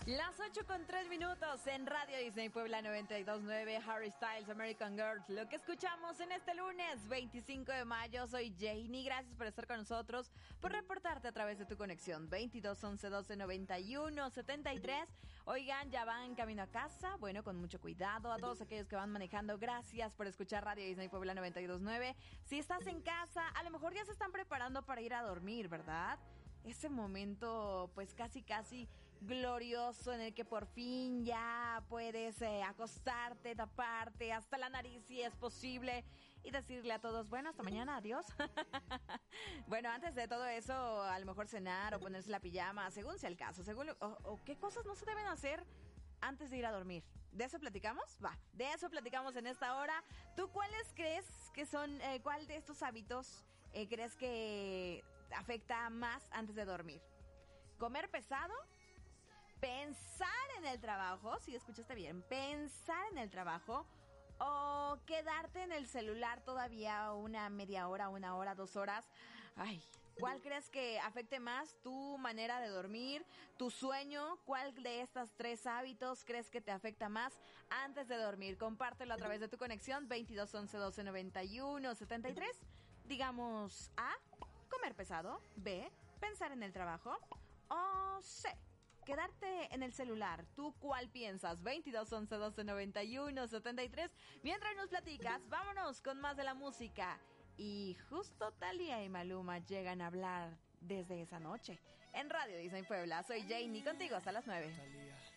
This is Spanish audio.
Las 8:03 en Radio Disney Puebla 92.9, Harry Styles, American Girl. Lo que escuchamos en este lunes 25 de mayo. Soy Janie, gracias por estar con nosotros, por reportarte a través de tu conexión 22 11 12 91 73. Oigan, ya van camino a casa, bueno, con mucho cuidado. A todos aquellos que van manejando, gracias por escuchar Radio Disney Puebla 92.9. Si estás en casa, a lo mejor ya se están preparando para ir a dormir, ¿verdad? Ese momento pues casi glorioso en el que por fin ya puedes acostarte, taparte hasta la nariz si es posible y decirle a todos, bueno, hasta mañana, adiós. Bueno, antes de todo eso, a lo mejor cenar o ponerse la pijama, según sea el caso, o qué cosas no se deben hacer antes de ir a dormir. ¿De eso platicamos? Va, de eso platicamos en esta hora. ¿Tú cuáles crees que son, cuál de estos hábitos crees que afecta más antes de dormir? ¿Comer pesado? ¿Pensar en el trabajo? Si escuchaste bien, ¿pensar en el trabajo? ¿O quedarte en el celular todavía una media hora, 1 hora, 2 horas? Ay, ¿cuál crees que afecte más tu manera de dormir, tu sueño? ¿Cuál de estos 3 hábitos crees que te afecta más antes de dormir? Compártelo a través de tu conexión 22 11 12 91 73. Digamos A, comer pesado. B, pensar en el trabajo. O C, quedarte en el celular. ¿Tú cuál piensas? 22 11 12 91 73. Mientras nos platicas, vámonos con más de la música. Y justo Thalía y Maluma llegan a hablar desde esa noche en Radio Disney Puebla. Soy Janie, contigo hasta las 9. Thalía.